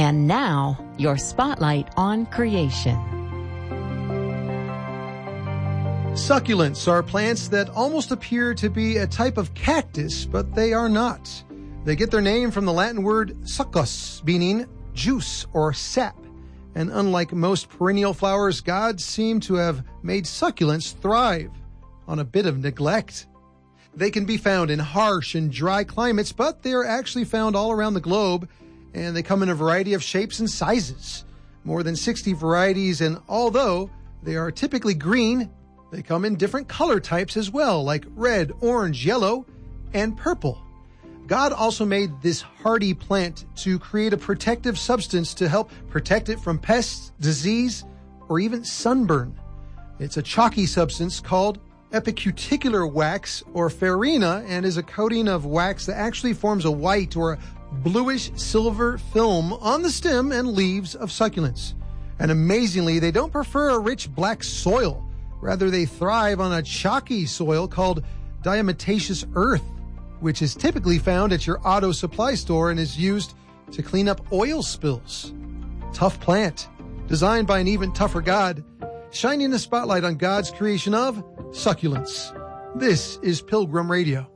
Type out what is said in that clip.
And now, your spotlight on creation. Succulents are plants that almost appear to be a type of cactus, but they are not. They get their name from the Latin word succus, meaning juice or sap. And unlike most perennial flowers, God seemed to have made succulents thrive on a bit of neglect. They can be found in harsh and dry climates, but they are actually found all around the globe, and they come in a variety of shapes and sizes. More than 60 varieties, and although they are typically green, they come in different color types as well, like red, orange, yellow, and purple. God also made this hardy plant to create a protective substance to help protect it from pests, disease, or even sunburn. It's a chalky substance called epicuticular wax or farina, and is a coating of wax that actually forms a white or a bluish silver film on the stem and leaves of succulents. And amazingly, they don't prefer a rich black soil. Rather, they thrive on a chalky soil called diatomaceous earth, which is typically found at your auto supply store and is used to clean up oil spills. Tough plant, designed by an even tougher God, shining the spotlight on God's creation of succulents. This is Pilgrim Radio.